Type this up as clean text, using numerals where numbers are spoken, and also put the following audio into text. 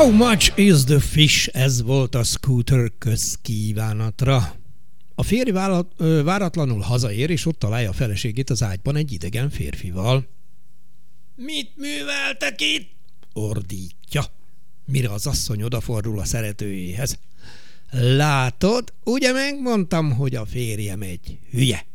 How much is the fish? Ez volt a Scooter közkívánatra. A férj váratlanul hazaér, és ott találja a feleségét az ágyban egy idegen férfival. Mit műveltek itt? Ordítja. Mire az asszony odafordul a szeretőjéhez. Látod, ugye megmondtam, hogy a férjem egy hülye.